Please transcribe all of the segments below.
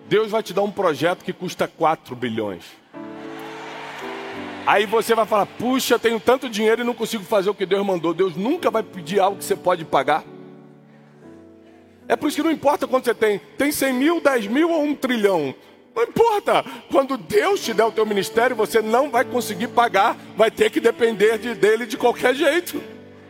Deus vai te dar um projeto que custa 4 bilhões. Aí você vai falar, puxa, tenho tanto dinheiro e não consigo fazer o que Deus mandou. Deus nunca vai pedir algo que você pode pagar. É por isso que não importa quanto você tem. Tem 100 mil, 10 mil ou 1 trilhão. Não importa. Quando Deus te der o teu ministério, você não vai conseguir pagar. Vai ter que depender dele de qualquer jeito.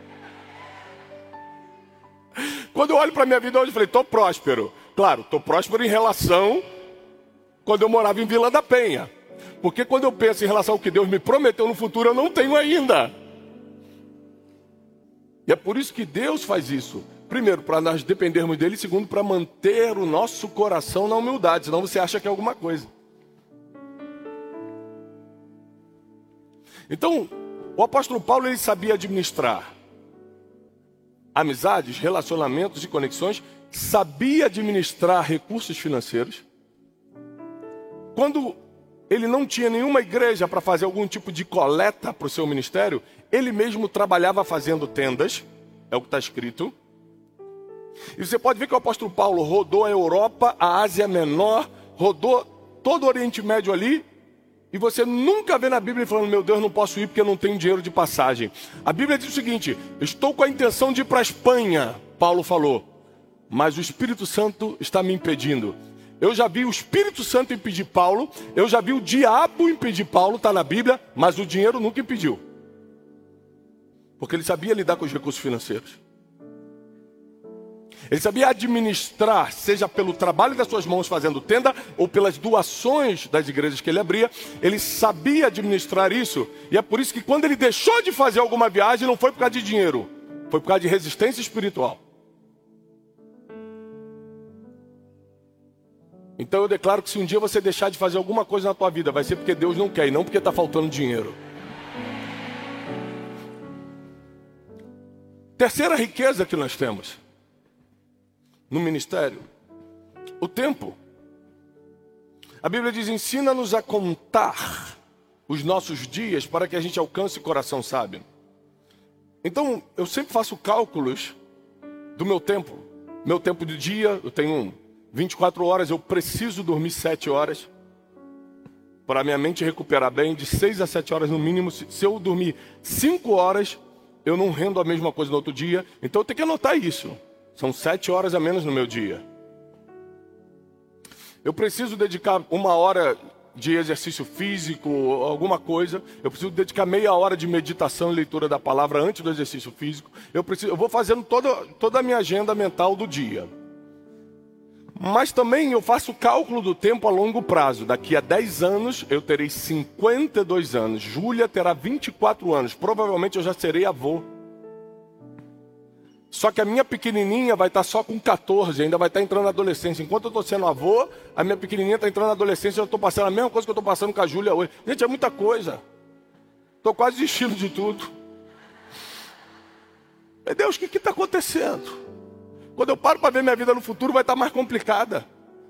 Quando eu olho para a minha vida hoje, eu falei, estou próspero. Claro, estou próspero em relação quando eu morava em Vila da Penha. Porque quando eu penso em relação ao que Deus me prometeu no futuro, eu não tenho ainda. E é por isso que Deus faz isso. Primeiro, para nós dependermos dele. Segundo, para manter o nosso coração na humildade. Senão você acha que é alguma coisa. Então, o apóstolo Paulo, ele sabia administrar amizades, relacionamentos e conexões. Sabia administrar recursos financeiros. Quando ele não tinha nenhuma igreja para fazer algum tipo de coleta para o seu ministério, ele mesmo trabalhava fazendo tendas, é o que está escrito. E você pode ver que o apóstolo Paulo rodou a Europa, a Ásia Menor, rodou todo o Oriente Médio ali, e você nunca vê na Bíblia falando, meu Deus, não posso ir porque eu não tenho dinheiro de passagem. A Bíblia diz o seguinte, estou com a intenção de ir para a Espanha, Paulo falou, mas o Espírito Santo está me impedindo. Eu já vi o Espírito Santo impedir Paulo, eu já vi o diabo impedir Paulo, está na Bíblia, mas o dinheiro nunca impediu. Porque ele sabia lidar com os recursos financeiros. Ele sabia administrar, seja pelo trabalho das suas mãos fazendo tenda, ou pelas doações das igrejas que ele abria, ele sabia administrar isso. E é por isso que quando ele deixou de fazer alguma viagem, não foi por causa de dinheiro, foi por causa de resistência espiritual. Então eu declaro que se um dia você deixar de fazer alguma coisa na tua vida, vai ser porque Deus não quer e não porque está faltando dinheiro. Terceira riqueza que nós temos no ministério, o tempo. A Bíblia diz, ensina-nos a contar os nossos dias para que a gente alcance o coração sábio. Então eu sempre faço cálculos do meu tempo. Meu tempo de dia, eu tenho 24 horas, eu preciso dormir 7 horas para minha mente recuperar bem, de 6 a 7 horas no mínimo. Se eu dormir 5 horas, eu não rendo a mesma coisa no outro dia. Então eu tenho que anotar isso. São 7 horas a menos no meu dia. Eu preciso dedicar 1 hora de exercício físico, alguma coisa. Eu preciso dedicar meia hora de meditação e leitura da palavra antes do exercício físico. Eu vou fazendo toda a minha agenda mental do dia. Mas também eu faço cálculo do tempo a longo prazo. Daqui a 10 anos eu terei 52 anos. Júlia terá 24 anos. Provavelmente eu já serei avô. Só que a minha pequenininha vai estar só com 14, ainda vai estar entrando na adolescência. Enquanto eu estou sendo avô, a minha pequenininha está entrando na adolescência, eu estou passando a mesma coisa que eu estou passando com a Júlia hoje. Gente, é muita coisa. Estou quase desistindo de tudo. Meu Deus, o que está acontecendo? Quando eu paro para ver minha vida no futuro, vai estar mais complicada.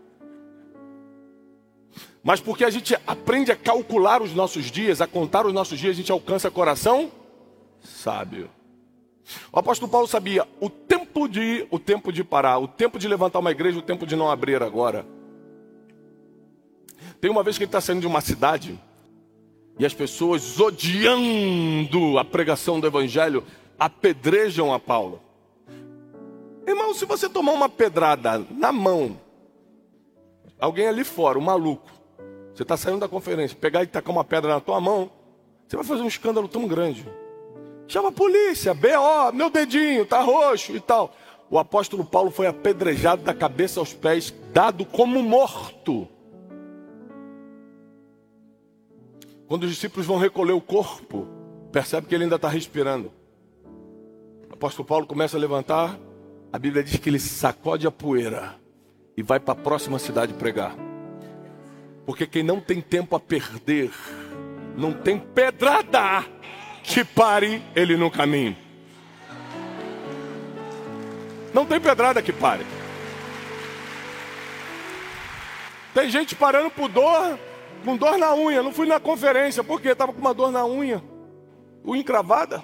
Mas porque a gente aprende a calcular os nossos dias, a contar os nossos dias, a gente alcança coração sábio. O apóstolo Paulo sabia o tempo de ir, o tempo de parar, o tempo de levantar uma igreja, o tempo de não abrir agora. Tem uma vez que ele está saindo de uma cidade e as pessoas, odiando a pregação do evangelho, apedrejam a Paulo. Irmão, se você tomar uma pedrada na mão, alguém ali fora, um maluco, você está saindo da conferência, pegar e tacar uma pedra na tua mão, você vai fazer um escândalo tão grande. Chama a polícia, B.O., meu dedinho tá roxo e tal. O apóstolo Paulo foi apedrejado da cabeça aos pés, dado como morto. Quando os discípulos vão recolher o corpo, percebe que ele ainda está respirando. O apóstolo Paulo começa a levantar, a Bíblia diz que ele sacode a poeira e vai para a próxima cidade pregar. Porque quem não tem tempo a perder, não tem pedrada que pare ele no caminho. Não tem pedrada que pare. Tem gente parando por dor, com dor na unha. Não fui na conferência, porque estava com uma dor na unha. Unha encravada.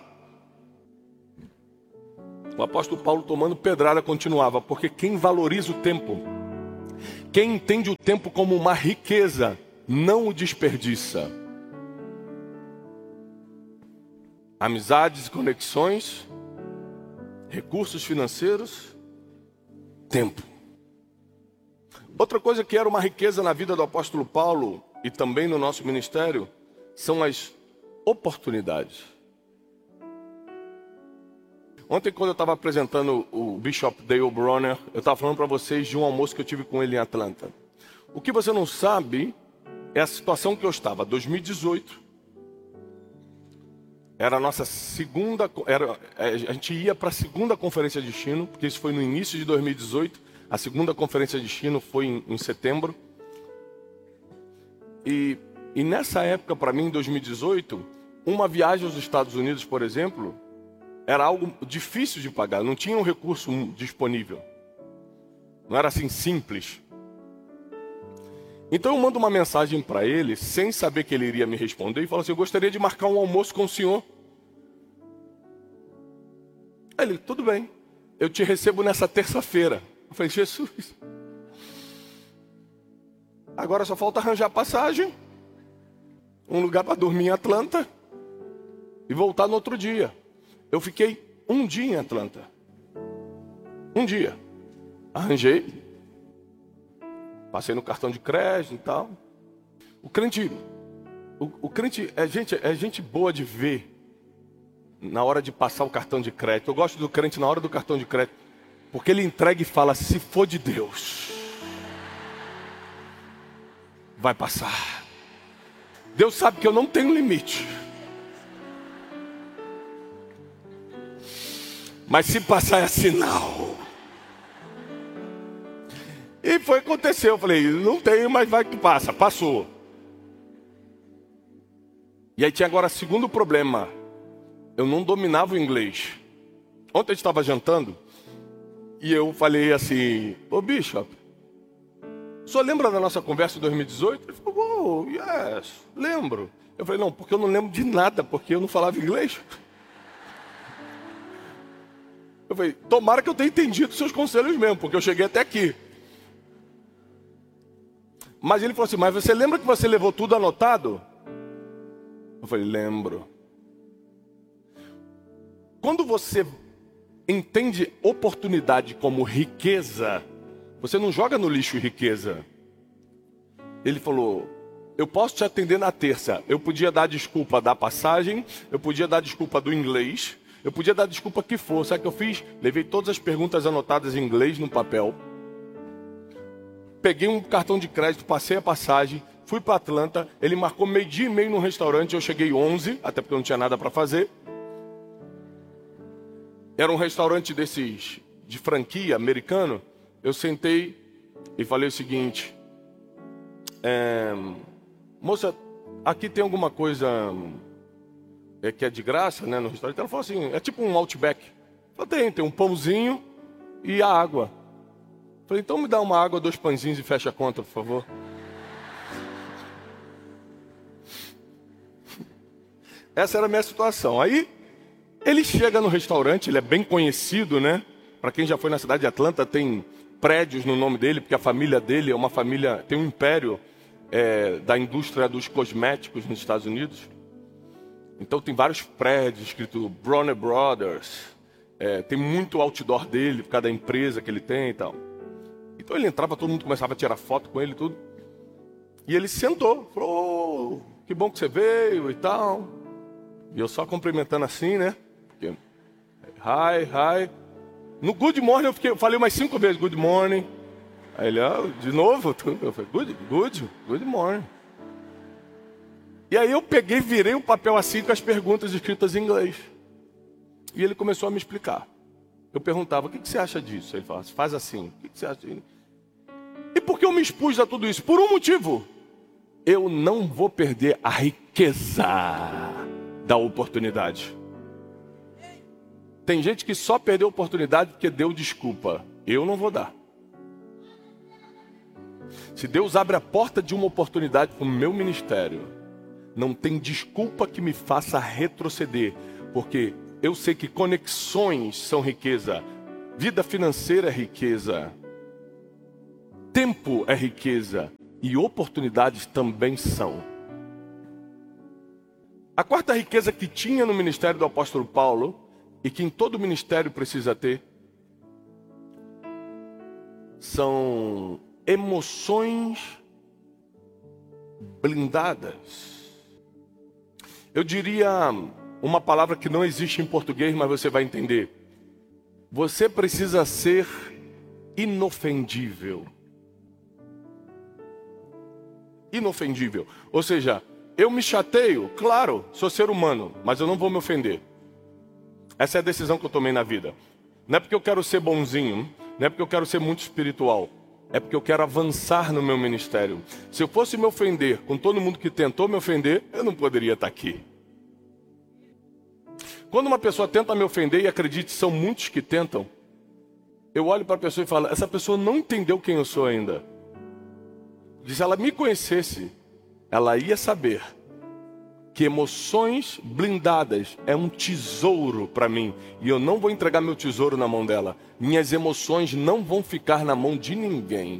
O apóstolo Paulo tomando pedrada continuava, porque quem valoriza o tempo, Quem entende o tempo como uma riqueza, não o desperdiça. Amizades e conexões, recursos financeiros, tempo. Outra coisa que era uma riqueza na vida do apóstolo Paulo e também no nosso ministério, são as oportunidades. Ontem, quando eu estava apresentando o Bishop Dale Bronner, eu estava falando para vocês de um almoço que eu tive com ele em Atlanta. O que você não sabe é a situação que eu estava. 2018, era a nossa segunda, a gente ia para a segunda conferência de destino, porque isso foi no início de 2018. A segunda conferência de destino foi em setembro. E nessa época, para mim, em 2018, uma viagem aos Estados Unidos, por exemplo, era algo difícil de pagar. Não tinha um recurso disponível. Não era assim simples. Então eu mando uma mensagem para ele, sem saber que ele iria me responder, e falo assim: eu gostaria de marcar um almoço com o senhor. Aí ele: tudo bem, eu te recebo nessa terça-feira. Eu falei: Jesus, agora só falta arranjar passagem, um lugar para dormir em Atlanta e voltar no outro dia. Eu fiquei um dia em Atlanta. Um dia. Arranjei. Passei no cartão de crédito e tal. O crente é gente boa de ver na hora de passar o cartão de crédito. Eu gosto do crente na hora do cartão de crédito, porque ele entrega e fala: se for de Deus, vai passar. Deus sabe que eu não tenho limite. Mas se passar é sinal. E foi acontecer. Eu falei: não tenho, mas vai que passa. Passou. E aí tinha agora segundo problema. Eu não dominava o inglês. Ontem a gente estava jantando e eu falei assim: ô Bishop, o senhor lembra da nossa conversa em 2018? Ele falou: oh, yes, lembro. Eu falei: não, porque eu não lembro de nada, porque eu não falava inglês. Eu falei: tomara que eu tenha entendido seus conselhos mesmo, porque eu cheguei até aqui. Mas ele falou assim: mas você lembra que você levou tudo anotado? Eu falei: lembro. Quando você entende oportunidade como riqueza, você não joga no lixo riqueza. Ele falou: eu posso te atender na terça. Eu podia dar desculpa da passagem, eu podia dar desculpa do inglês, eu podia dar desculpa que for. Sabe o que eu fiz? Levei todas as perguntas anotadas em inglês no papel. Peguei um cartão de crédito, passei a passagem, fui para Atlanta. Ele marcou 12:30 no restaurante, eu cheguei 11, até porque eu não tinha nada para fazer. Era um restaurante desses de franquia americano. Eu sentei e falei o seguinte: moça, aqui tem alguma coisa que é de graça, né, no restaurante? Ela falou assim: é tipo um Outback. Eu falei: tem um pãozinho e a água. Eu falei: então me dá uma água, 2 pãezinhos e fecha a conta, por favor. Essa era a minha situação. Aí ele chega no restaurante, ele é bem conhecido, né? Para quem já foi na cidade de Atlanta, tem prédios no nome dele, porque a família dele é uma família, tem um império da indústria dos cosméticos nos Estados Unidos. Então tem vários prédios escrito Bronner Brothers, tem muito outdoor dele, por causa da empresa que ele tem e tal. Então ele entrava, todo mundo começava a tirar foto com ele e tudo. E ele sentou, falou: oh, que bom que você veio e tal. E eu só cumprimentando assim, né? Porque, hi. No good morning eu falei umas 5 vezes good morning. Aí ele: de novo? Eu falei: good morning. E aí eu peguei, virei o papel assim com as perguntas escritas em inglês. E ele começou a me explicar. Eu perguntava: o que você acha disso? Ele falava: faz assim. O que você acha disso? E por que eu me expus a tudo isso? Por um motivo: eu não vou perder a riqueza da oportunidade. Tem gente que só perdeu a oportunidade porque deu desculpa. Eu não vou dar. Se Deus abre a porta de uma oportunidade para o meu ministério, não tem desculpa que me faça retroceder, porque eu sei que conexões são riqueza, vida financeira é riqueza, tempo é riqueza e oportunidades também são. A quarta riqueza que tinha no ministério do apóstolo Paulo, e que em todo ministério precisa ter, são emoções blindadas. Eu diria uma palavra que não existe em português, mas você vai entender. Você precisa ser inofendível. Inofendível. Ou seja, eu me chateio, claro, sou ser humano, mas eu não vou me ofender. Essa é a decisão que eu tomei na vida. Não é porque eu quero ser bonzinho, não é porque eu quero ser muito espiritual. É porque eu quero avançar no meu ministério. Se eu fosse me ofender com todo mundo que tentou me ofender, eu não poderia estar aqui. Quando uma pessoa tenta me ofender, e acredite, são muitos que tentam, eu olho para a pessoa e falo, essa pessoa não entendeu quem eu sou ainda. Se ela me conhecesse, ela ia saber que emoções blindadas é um tesouro para mim. E eu não vou entregar meu tesouro na mão dela. Minhas emoções não vão ficar na mão de ninguém.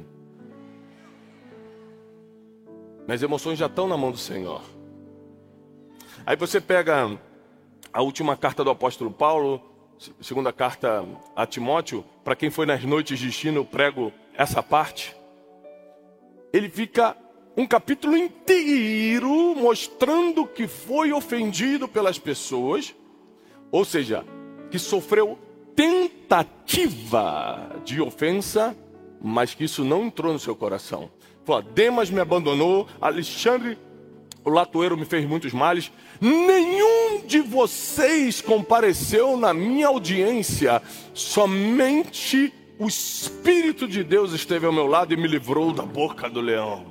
Minhas emoções já estão na mão do Senhor. Aí você pega a última carta do apóstolo Paulo, segunda carta a Timóteo. Para quem foi nas noites de destino, eu prego essa parte. Ele fica um capítulo inteiro mostrando que foi ofendido pelas pessoas, ou seja, que sofreu tentativa de ofensa, mas que isso não entrou no seu coração. Falou, Demas me abandonou, Alexandre, o latoeiro, me fez muitos males, nenhum de vocês compareceu na minha audiência, somente o Espírito de Deus esteve ao meu lado e me livrou da boca do leão.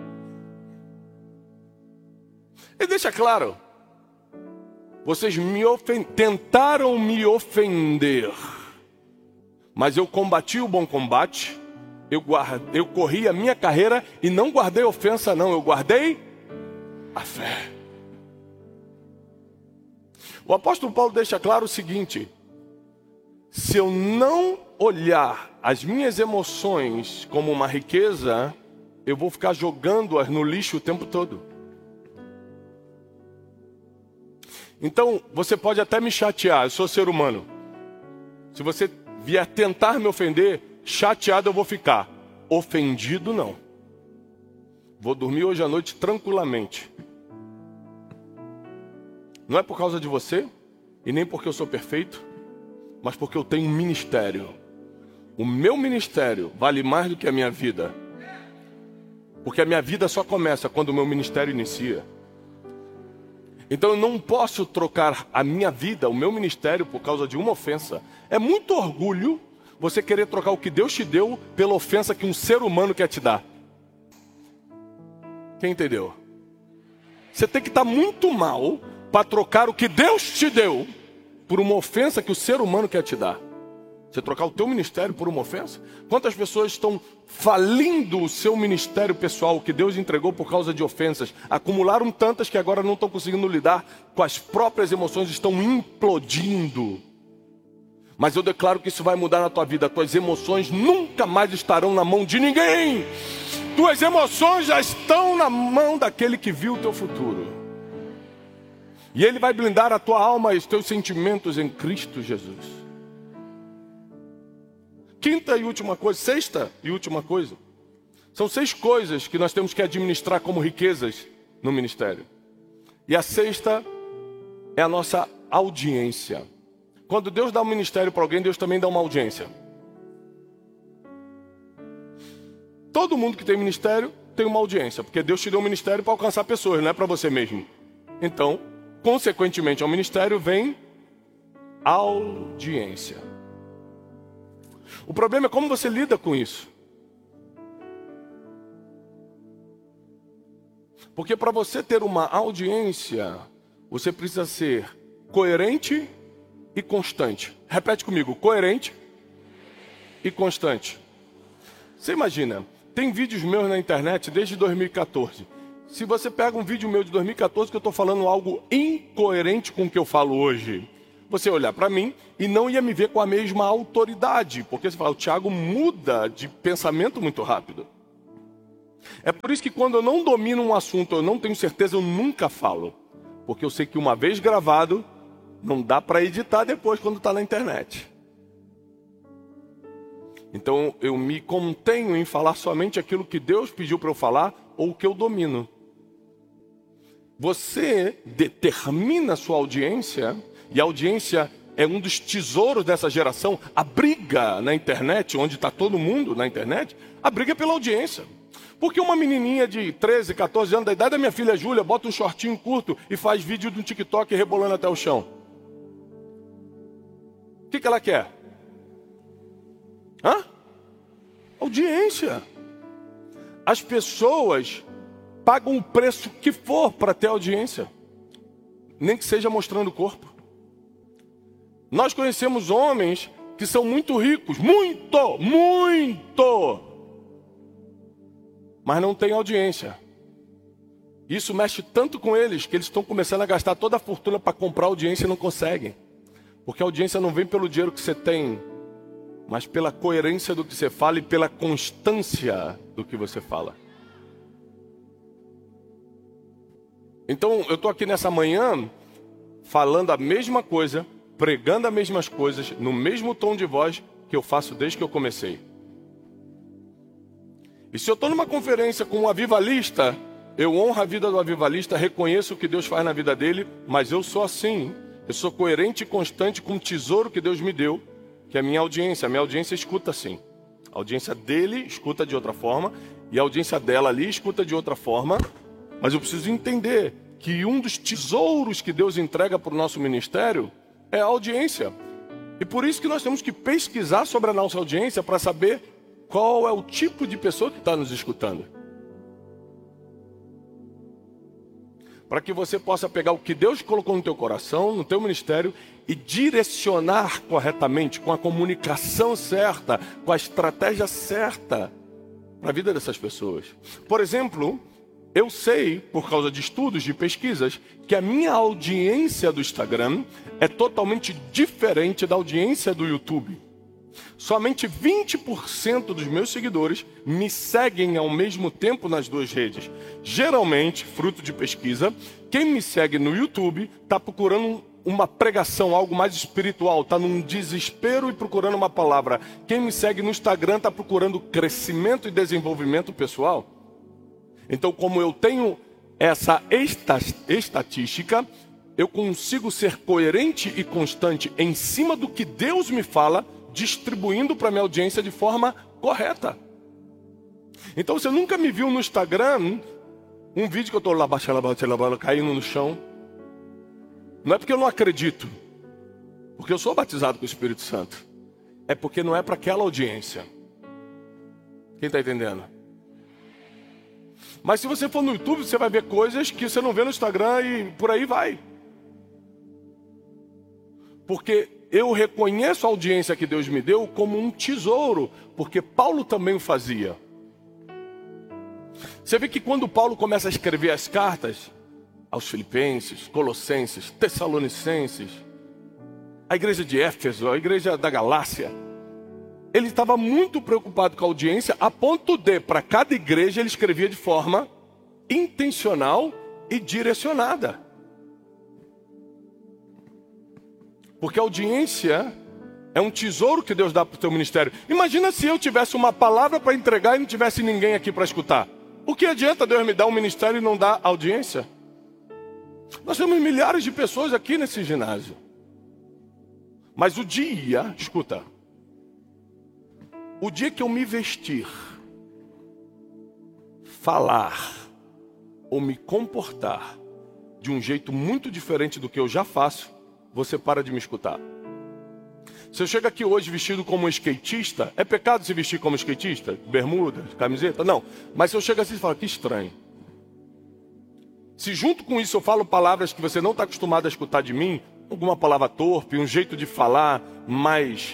E deixa claro, vocês tentaram me ofender, mas eu combati o bom combate, eu corri a minha carreira e não guardei ofensa não, eu guardei a fé. O apóstolo Paulo deixa claro o seguinte, se eu não olhar as minhas emoções como uma riqueza, eu vou ficar jogando-as no lixo o tempo todo. Então, você pode até me chatear, eu sou ser humano. Se você vier tentar me ofender, chateado eu vou ficar. Ofendido, não. Vou dormir hoje à noite tranquilamente. Não é por causa de você, e nem porque eu sou perfeito, mas porque eu tenho um ministério. O meu ministério vale mais do que a minha vida. Porque a minha vida só começa quando o meu ministério inicia. Então eu não posso trocar a minha vida, o meu ministério, por causa de uma ofensa. É muito orgulho você querer trocar o que Deus te deu pela ofensa que um ser humano quer te dar. Quem entendeu? Você tem que estar muito mal para trocar o que Deus te deu por uma ofensa que o ser humano quer te dar. Você trocar o teu ministério por uma ofensa? Quantas pessoas estão falindo o seu ministério pessoal que Deus entregou por causa de ofensas? Acumularam tantas que agora não estão conseguindo lidar com as próprias emoções, estão implodindo. Mas eu declaro que isso vai mudar na tua vida. Tuas emoções nunca mais estarão na mão de ninguém. Tuas emoções já estão na mão daquele que viu o teu futuro. E Ele vai blindar a tua alma e os teus sentimentos em Cristo Jesus. Quinta e última coisa, sexta e última coisa. São 6 coisas que nós temos que administrar como riquezas no ministério. E a sexta é a nossa audiência. Quando Deus dá um ministério para alguém, Deus também dá uma audiência. Todo mundo que tem ministério tem uma audiência, porque Deus te deu um ministério para alcançar pessoas, não é para você mesmo. Então, consequentemente ao ministério vem audiência. O problema é como você lida com isso. Porque para você ter uma audiência, você precisa ser coerente e constante. Repete comigo, coerente e constante. Você imagina, tem vídeos meus na internet desde 2014. Se você pega um vídeo meu de 2014 que eu estou falando algo incoerente com o que eu falo hoje, você olhar para mim e não ia me ver com a mesma autoridade, porque você fala, o Tiago muda de pensamento muito rápido. É por isso que quando eu não domino um assunto, eu não tenho certeza, eu nunca falo. Porque eu sei que uma vez gravado, não dá para editar depois quando está na internet. Então eu me contenho em falar somente aquilo que Deus pediu para eu falar ou o que eu domino. Você determina a sua audiência, e a audiência é um dos tesouros dessa geração. A briga na internet, onde está todo mundo na internet, a briga é pela audiência. Porque uma menininha de 13, 14 anos, da idade da minha filha Júlia, bota um shortinho curto e faz vídeo do TikTok rebolando até o chão. O que ela quer? Audiência. As pessoas pagam o preço que for para ter audiência. Nem que seja mostrando o corpo. Nós conhecemos homens que são muito ricos. Muito! Mas não tem audiência. Isso mexe tanto com eles que eles estão começando a gastar toda a fortuna para comprar audiência e não conseguem. Porque a audiência não vem pelo dinheiro que você tem, mas pela coerência do que você fala e pela constância do que você fala. Então, eu estou aqui nessa manhã falando a mesma coisa, pregando as mesmas coisas, no mesmo tom de voz que eu faço desde que eu comecei. E se eu estou numa conferência com um avivalista, eu honro a vida do avivalista, reconheço o que Deus faz na vida dele, mas eu sou assim. Eu sou coerente e constante com o tesouro que Deus me deu, que é a minha audiência. A minha audiência escuta assim. A audiência dele escuta de outra forma, e a audiência dela ali escuta de outra forma. Mas eu preciso entender que um dos tesouros que Deus entrega para o nosso ministério é a audiência. E por isso que nós temos que pesquisar sobre a nossa audiência para saber qual é o tipo de pessoa que está nos escutando. Para que você possa pegar o que Deus colocou no teu coração, no teu ministério, e direcionar corretamente, com a comunicação certa, com a estratégia certa, para a vida dessas pessoas. Por exemplo, eu sei, por causa de estudos, de pesquisas, que a minha audiência do Instagram é totalmente diferente da audiência do YouTube. Somente 20% dos meus seguidores me seguem ao mesmo tempo nas duas redes. Geralmente, fruto de pesquisa, quem me segue no YouTube está procurando uma pregação, algo mais espiritual, está num desespero e procurando uma palavra. Quem me segue no Instagram está procurando crescimento e desenvolvimento pessoal. Então, como eu tenho essa estatística, eu consigo ser coerente e constante em cima do que Deus me fala, distribuindo para minha audiência de forma correta. Então você nunca me viu no Instagram um vídeo que eu estou lá caindo no chão. Não é porque eu não acredito, porque eu sou batizado com o Espírito Santo. É porque não é para aquela audiência. Quem está entendendo? Mas se você for no YouTube, você vai ver coisas que você não vê no Instagram e por aí vai. Porque eu reconheço a audiência que Deus me deu como um tesouro, porque Paulo também o fazia. Você vê que quando Paulo começa a escrever as cartas aos Filipenses, Colossenses, Tessalonicenses, a igreja de Éfeso, a igreja da Galácia, ele estava muito preocupado com a audiência, a ponto de, para cada igreja, ele escrevia de forma intencional e direcionada. Porque a audiência é um tesouro que Deus dá para o teu ministério. Imagina se eu tivesse uma palavra para entregar e não tivesse ninguém aqui para escutar. O que adianta Deus me dar um ministério e não dar audiência? Nós temos milhares de pessoas aqui nesse ginásio. Mas o dia, escuta, o dia que eu me vestir, falar ou me comportar de um jeito muito diferente do que eu já faço, você para de me escutar. Se eu chego aqui hoje vestido como um skatista, é pecado se vestir como skatista? Bermuda, camiseta? Não. Mas se eu chego assim e falo, que estranho. Se junto com isso eu falo palavras que você não está acostumado a escutar de mim, alguma palavra torpe, um jeito de falar mais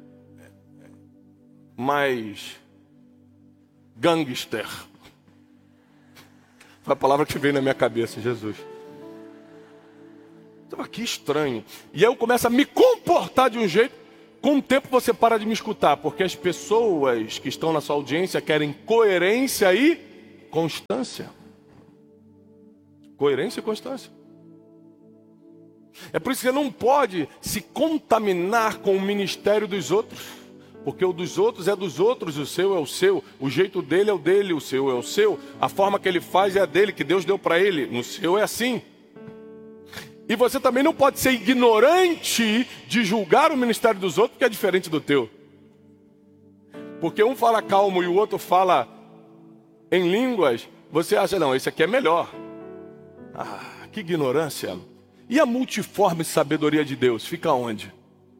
gangster. Foi a palavra que veio na minha cabeça, Jesus. Então, que estranho. E aí eu começo a me comportar de um jeito, com o tempo você para de me escutar, porque as pessoas que estão na sua audiência querem coerência e constância. Coerência e constância. É por isso que você não pode se contaminar com o ministério dos outros. Porque o dos outros é dos outros, o seu é o seu. O jeito dele é o dele, o seu é o seu. A forma que ele faz é a dele, que Deus deu para ele. No seu é assim. E você também não pode ser ignorante de julgar o ministério dos outros, que é diferente do teu. Porque um fala calmo e o outro fala em línguas, você acha, não, esse aqui é melhor. Ah, que ignorância. E a multiforme sabedoria de Deus, fica onde?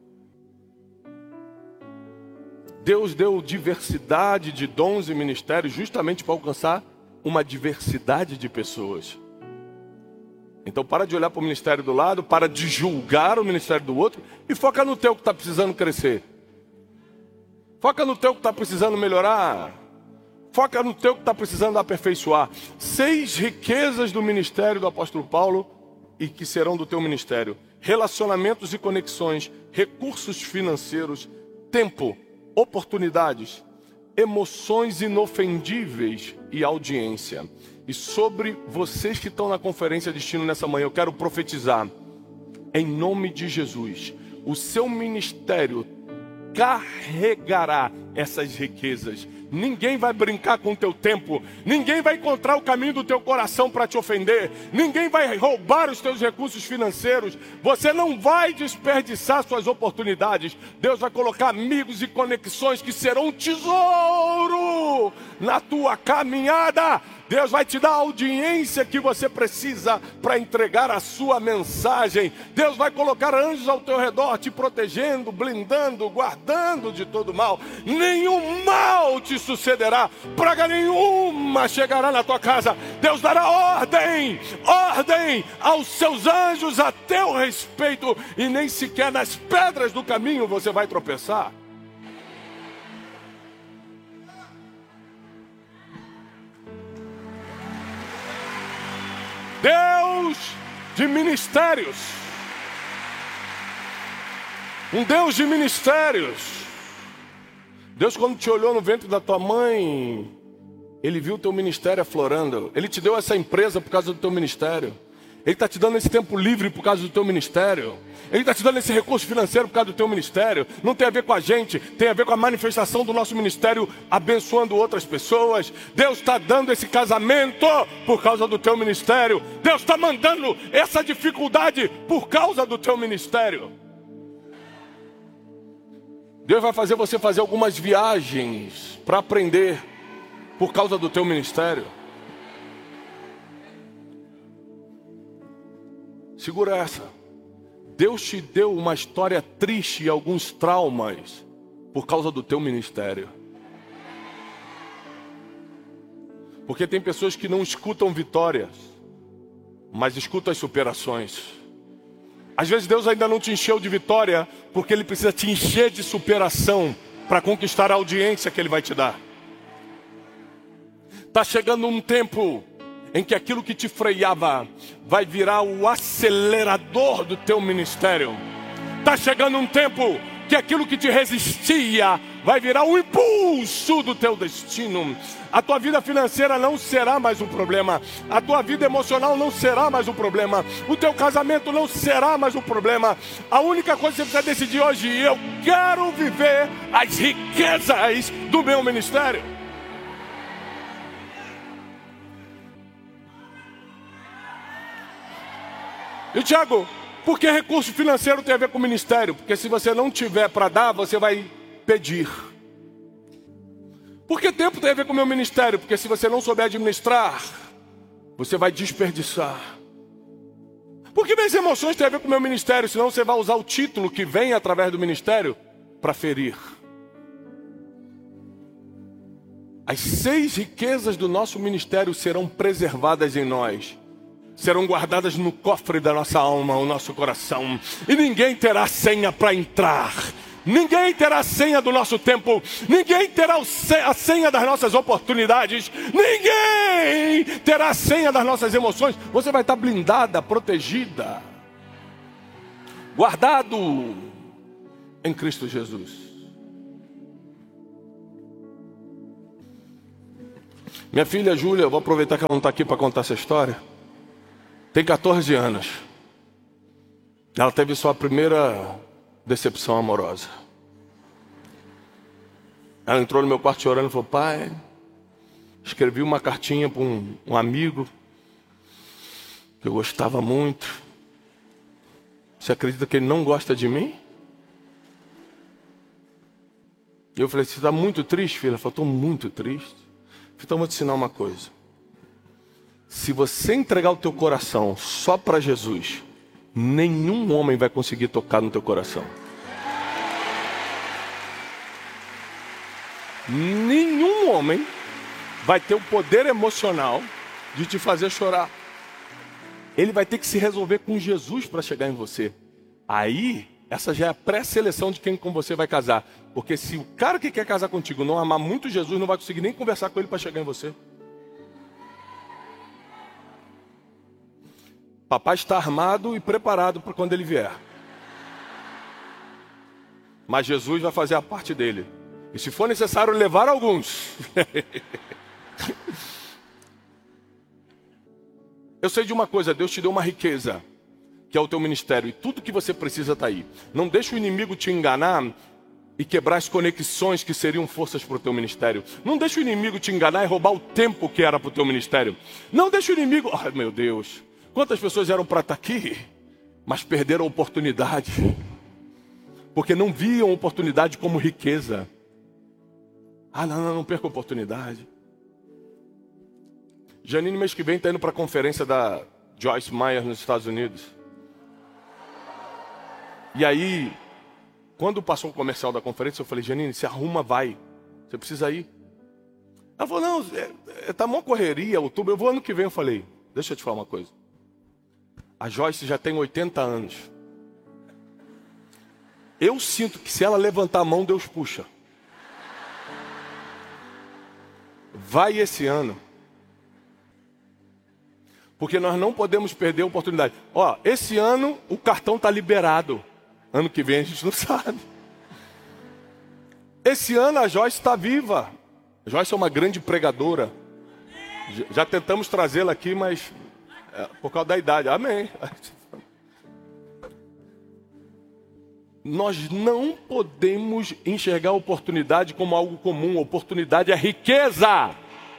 Deus deu diversidade de dons e ministérios justamente para alcançar uma diversidade de pessoas. Então para de olhar para o ministério do lado, para de julgar o ministério do outro e foca no teu que está precisando crescer. Foca no teu que está precisando melhorar. Foca no teu que está precisando aperfeiçoar. 6 riquezas do ministério do apóstolo Paulo e que serão do teu ministério. Relacionamentos e conexões, recursos financeiros, tempo, oportunidades, emoções inofendíveis e audiência. E sobre vocês que estão na conferência Destino nessa manhã, eu quero profetizar, em nome de Jesus, o seu ministério carregará essas riquezas. Ninguém vai brincar com o teu tempo. Ninguém vai encontrar o caminho do teu coração para te ofender. Ninguém vai roubar os teus recursos financeiros. Você não vai desperdiçar suas oportunidades. Deus vai colocar amigos e conexões que serão um tesouro na tua caminhada. Deus vai te dar a audiência que você precisa para entregar a sua mensagem. Deus vai colocar anjos ao teu redor, te protegendo, blindando, guardando de todo mal. Nenhum mal te sucederá, praga nenhuma chegará na tua casa. Deus dará ordem aos seus anjos a teu respeito, e nem sequer nas pedras do caminho você vai tropeçar. Deus de ministérios. Um Deus de ministérios. Deus, quando te olhou no ventre da tua mãe, Ele viu o teu ministério aflorando. Ele te deu essa empresa por causa do teu ministério. Ele está te dando esse tempo livre por causa do teu ministério. Ele está te dando esse recurso financeiro por causa do teu ministério. Não tem a ver com a gente, tem a ver com a manifestação do nosso ministério abençoando outras pessoas. Deus está dando esse casamento por causa do teu ministério. Deus está mandando essa dificuldade por causa do teu ministério. Deus vai fazer você fazer algumas viagens para aprender por causa do teu ministério. Segura essa. Deus te deu uma história triste e alguns traumas por causa do teu ministério. Porque tem pessoas que não escutam vitórias, mas escutam as superações. Às vezes Deus ainda não te encheu de vitória, porque Ele precisa te encher de superação para conquistar a audiência que Ele vai te dar. Está chegando um tempo em que aquilo que te freava vai virar o acelerador do teu ministério. Está chegando um tempo que aquilo que te resistia vai virar o impulso do teu destino. A tua vida financeira não será mais um problema. A tua vida emocional não será mais um problema. O teu casamento não será mais um problema. A única coisa que você precisa decidir hoje: eu quero viver as riquezas do meu ministério. E Tiago, por que recurso financeiro tem a ver com o ministério? Porque se você não tiver para dar, você vai pedir. Por que tempo tem a ver com o meu ministério? Porque se você não souber administrar, você vai desperdiçar. Por que minhas emoções têm a ver com o meu ministério? Senão você vai usar o título que vem através do ministério para ferir. As 6 riquezas do nosso ministério serão preservadas em nós. Serão guardadas no cofre da nossa alma, o nosso coração. E ninguém terá senha para entrar. Ninguém terá a senha do nosso tempo. Ninguém terá a senha das nossas oportunidades. Ninguém terá a senha das nossas emoções. Você vai estar blindada, protegida. guardado em Cristo Jesus. Minha filha Júlia, eu vou aproveitar que ela não está aqui para contar essa história. Tem 14 anos. Ela teve sua primeira decepção amorosa. Ela entrou no meu quarto chorando e falou: pai, escrevi uma cartinha para um amigo que eu gostava muito. Você acredita que ele não gosta de mim? Eu falei: você está muito triste, filha? Ela falou: estou muito triste. Então vou te ensinar uma coisa. Se você entregar o teu coração só para Jesus, nenhum homem vai conseguir tocar no teu coração. Nenhum homem vai ter o poder emocional de te fazer chorar. Ele vai ter que se resolver com Jesus para chegar em você. Aí, essa já é a pré-seleção de quem com você vai casar. Porque se o cara que quer casar contigo não amar muito Jesus, não vai conseguir nem conversar com ele para chegar em você. Papai está armado e preparado para quando ele vier. Mas Jesus vai fazer a parte dele. E se for necessário levar alguns. Eu sei de uma coisa, Deus te deu uma riqueza, que é o teu ministério. E tudo que você precisa está aí. Não deixe o inimigo te enganar e quebrar as conexões que seriam forças para o teu ministério. Não deixe o inimigo te enganar e roubar o tempo que era para o teu ministério. Não deixe o inimigo... Ai, meu Deus. Quantas pessoas eram para estar aqui, mas perderam a oportunidade. Porque não viam a oportunidade como riqueza. Ah, não perca a oportunidade. Janine, mês que vem, está indo para a conferência da Joyce Meyer nos Estados Unidos. E aí, quando passou o comercial da conferência, eu falei: Janine, se arruma, vai. Você precisa ir. Ela falou: não, tá uma correria, outubro, eu vou ano que vem. Eu falei: deixa eu te falar uma coisa. A Joyce já tem 80 anos. Eu sinto que se ela levantar a mão, Deus puxa. Vai esse ano. Porque nós não podemos perder a oportunidade. Ó, esse ano o cartão está liberado. Ano que vem a gente não sabe. Esse ano a Joyce está viva. A Joyce é uma grande pregadora. Já tentamos trazê-la aqui, mas por causa da idade. Amém. Nós não podemos enxergar a oportunidade como algo comum. A oportunidade é riqueza.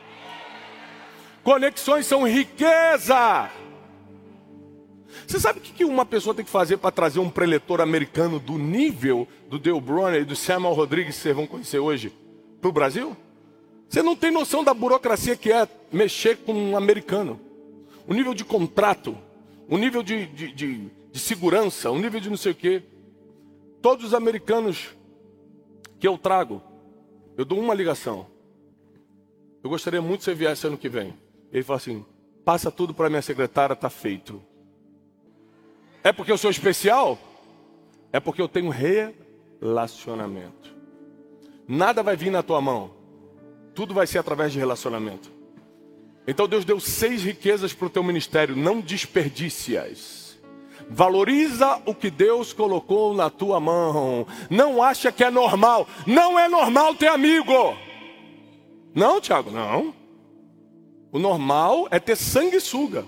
Conexões são riqueza. Você sabe o que uma pessoa tem que fazer para trazer um preletor americano do nível do Dale Bronner e do Samuel Rodrigues, que vocês vão conhecer hoje, para o Brasil? Você não tem noção da burocracia que é mexer com um americano. O nível de contrato, o nível de segurança, o nível de não sei o quê. Todos os americanos que eu trago, eu dou uma ligação. Eu gostaria muito que você viesse ano que vem. Ele fala assim: passa tudo para minha secretária, está feito. É porque eu sou especial? É porque eu tenho relacionamento. Nada vai vir na tua mão. Tudo vai ser através de relacionamento. Então Deus deu 6 riquezas para o teu ministério. Não desperdice-as. Valoriza o que Deus colocou na tua mão. Não acha que é normal. Não é normal ter amigo. Não, Tiago, não. O normal é ter sanguessuga.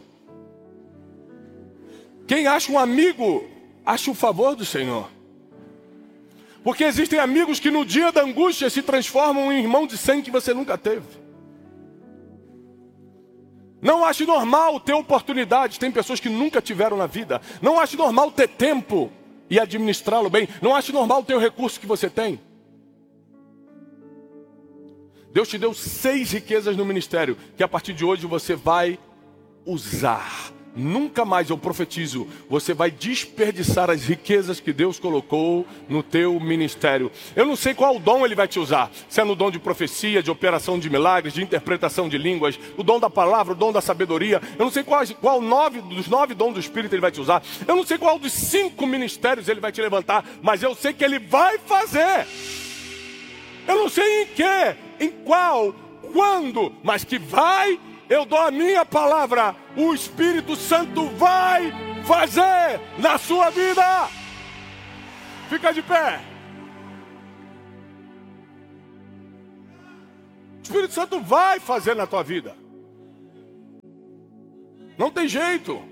Quem acha um amigo, acha o favor do Senhor. Porque existem amigos que no dia da angústia se transformam em irmão de sangue que você nunca teve. Não ache normal ter oportunidade. Tem pessoas que nunca tiveram na vida. Não ache normal ter tempo e administrá-lo bem. Não ache normal ter o recurso que você tem. Deus te deu 6 riquezas no ministério, que a partir de hoje você vai usar. Nunca mais, eu profetizo, você vai desperdiçar as riquezas que Deus colocou no teu ministério. Eu não sei qual dom Ele vai te usar. Se é no dom de profecia, de operação de milagres, de interpretação de línguas, o dom da palavra, o dom da sabedoria. Eu não sei qual dos 9 dons do Espírito Ele vai te usar. Eu não sei qual dos 5 ministérios Ele vai te levantar, mas eu sei que Ele vai fazer. Eu não sei em que, em qual, quando, mas que vai. Eu dou a minha palavra, o Espírito Santo vai fazer na sua vida. Fica de pé. O Espírito Santo vai fazer na tua vida. Não tem jeito.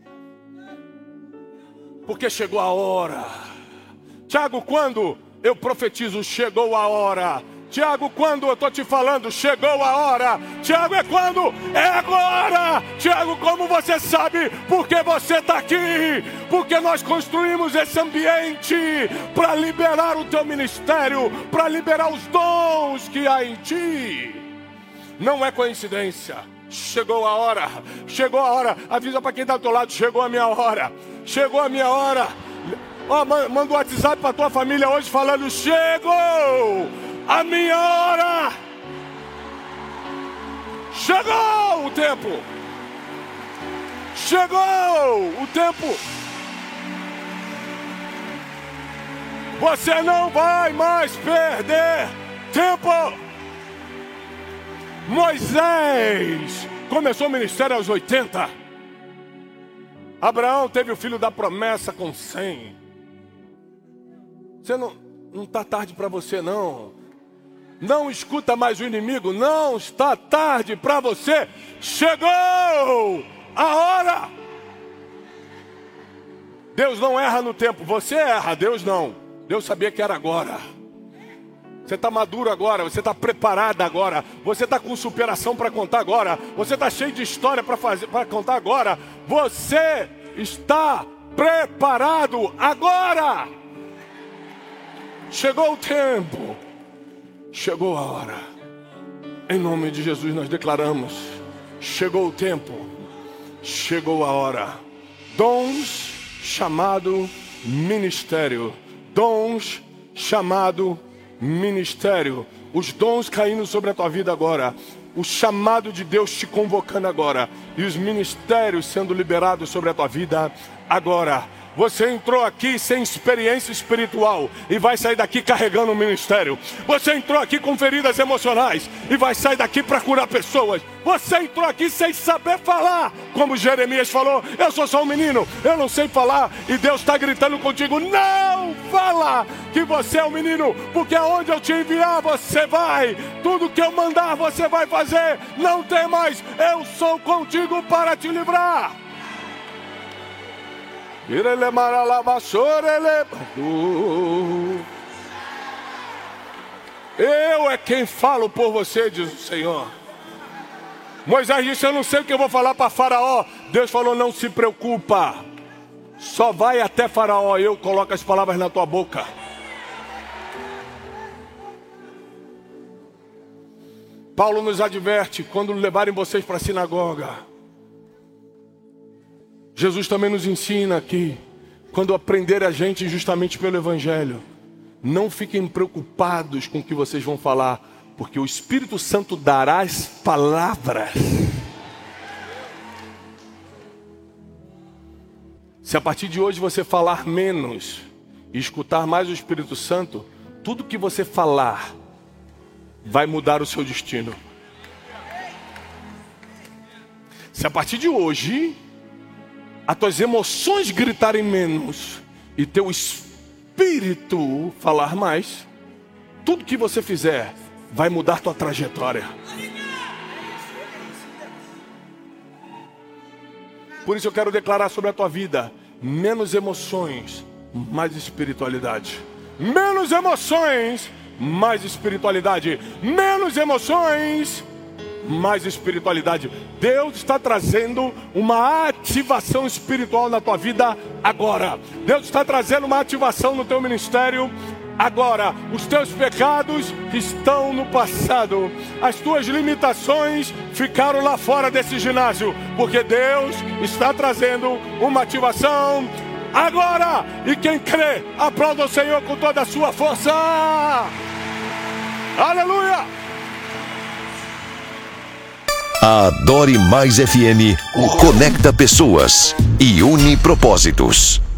Porque chegou a hora. Tiago, quando eu profetizo, chegou a hora. Tiago, quando eu estou te falando, chegou a hora. Tiago, é quando? É agora. Tiago, como você sabe? Porque você está aqui. Porque nós construímos esse ambiente para liberar o teu ministério, para liberar os dons que há em ti. Não é coincidência. Chegou a hora. Chegou a hora. Avisa para quem está do teu lado, chegou a minha hora. Chegou a minha hora. Ó, manda um WhatsApp para tua família hoje falando, chegou a minha hora. Chegou o tempo. Chegou o tempo. Você não vai mais perder tempo. Moisés começou o ministério aos 80. Abraão teve o filho da promessa com 100. Você não está tarde para você, não. Não escuta mais o inimigo. Não está tarde para você. Chegou a hora. Deus não erra no tempo. Você erra, Deus não. Deus sabia que era agora. Você está maduro agora. Você está preparado agora. Você está com superação para contar agora. Você está cheio de história para contar agora. Você está preparado agora. Chegou o tempo. Chegou a hora. Em nome de Jesus nós declaramos. Chegou o tempo. Chegou a hora. Dons chamado ministério. Dons chamado ministério. Os dons caindo sobre a tua vida agora. O chamado de Deus te convocando agora. E os ministérios sendo liberados sobre a tua vida agora. Você entrou aqui sem experiência espiritual e vai sair daqui carregando um ministério. Você entrou aqui com feridas emocionais e vai sair daqui para curar pessoas. Você entrou aqui sem saber falar, como Jeremias falou, eu sou só um menino, eu não sei falar. E Deus está gritando contigo, não fala que você é um menino, porque aonde eu te enviar você vai. Tudo que eu mandar você vai fazer. Não tem mais, eu sou contigo para te livrar. Eu é quem falo por você, diz o Senhor. Moisés disse, eu não sei o que eu vou falar para Faraó. Deus falou, não se preocupa. Só vai até Faraó, eu coloco as palavras na tua boca. Paulo nos adverte, quando levarem vocês para a sinagoga. Jesus também nos ensina aqui, quando aprender a gente justamente pelo Evangelho, não fiquem preocupados com o que vocês vão falar, porque o Espírito Santo dará as palavras. Se a partir de hoje você falar menos e escutar mais o Espírito Santo, tudo que você falar vai mudar o seu destino. Se a partir de hoje as tuas emoções gritarem menos e teu espírito falar mais, tudo que você fizer vai mudar tua trajetória. Por isso eu quero declarar sobre a tua vida, menos emoções, mais espiritualidade. Menos emoções, mais espiritualidade. Menos emoções, mais espiritualidade. Deus está trazendo uma ativação espiritual na tua vida agora. Deus está trazendo uma ativação no teu ministério agora. Os teus pecados estão no passado. As tuas limitações ficaram lá fora desse ginásio, porque Deus está trazendo uma ativação agora. E quem crê, aplauda o Senhor com toda a sua força. Aleluia! A Adore Mais FM conecta pessoas e une propósitos.